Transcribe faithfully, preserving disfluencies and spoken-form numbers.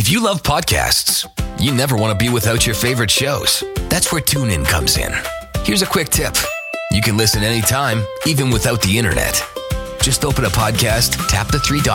If you love podcasts, you never want to be without your favorite shows. That's where TuneIn comes in. Here's a quick tip. You can listen anytime, even without the internet. Just open a podcast, tap the three dots